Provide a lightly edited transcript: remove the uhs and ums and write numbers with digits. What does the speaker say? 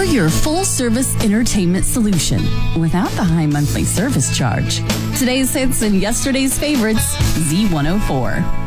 your full-service entertainment solution without the high monthly service charge. Today's hits and yesterday's favorites, Z104.